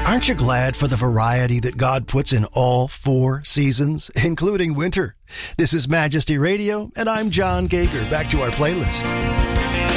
Aren't you glad for the variety that God puts in all 4 seasons, including winter? This is Majesty Radio, and I'm John Gager. Back to our playlist.